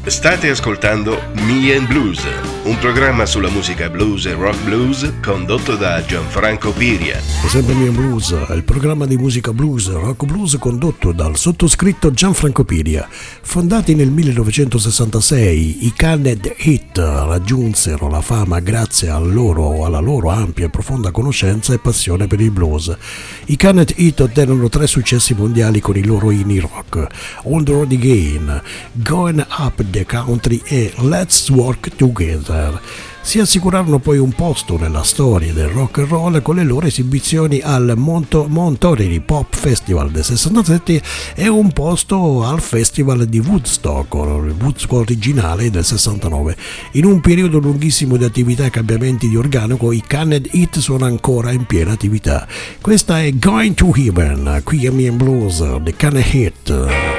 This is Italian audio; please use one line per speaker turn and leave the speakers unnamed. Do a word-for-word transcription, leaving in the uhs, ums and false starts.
State ascoltando Me and Blues, un programma sulla musica blues e rock blues condotto da Gianfranco Piria.
È sempre Me and Blues, il programma di musica blues e rock blues condotto dal sottoscritto Gianfranco Piria. Fondati nel millenovecentosessantasei, i Canned Heat raggiunsero la fama grazie al loro, alla loro ampia e profonda conoscenza e passione per il blues. I Canned Heat ottennero tre successi mondiali con i loro inni rock: On the Road Again, Going Up the Country e Let's Work Together. Si assicurarono poi un posto nella storia del rock and roll con le loro esibizioni al Monto- Monterey Pop Festival del sessantasette e un posto al Festival di Woodstock, il Woodstock originale del sessantanove. In un periodo lunghissimo di attività e cambiamenti di organico, i Canned Heat sono ancora in piena attività. Questa è Going to Heaven, qui a Me and Blues, The Canned Heat.